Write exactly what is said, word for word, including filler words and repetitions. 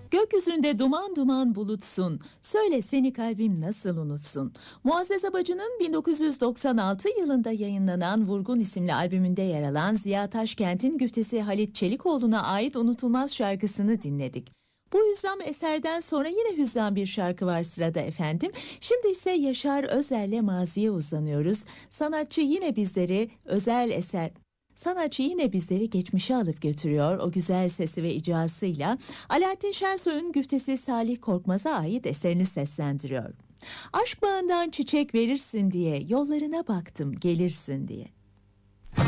Gökyüzünde duman duman bulutsun, söyle seni kalbim nasıl unutsun. Muazzez Abacı'nın bin dokuz yüz doksan altı yılında yayınlanan Vurgun isimli albümünde yer alan Ziya Taşkent'in güftesi Halit Çelikoğlu'na ait unutulmaz şarkısını dinledik. Bu hüzzam eserden sonra yine hüzzam bir şarkı var sırada efendim. Şimdi ise Yaşar Özer'le maziye uzanıyoruz. Sanatçı yine bizleri özel eser... Sanatçı yine bizleri geçmişe alıp götürüyor o güzel sesi ve icrasıyla. Alaaddin Şensoy'un güftesi Salih Korkmaz'a ait eserini seslendiriyor. Aşk bağından çiçek verirsin diye, yollarına baktım gelirsin diye.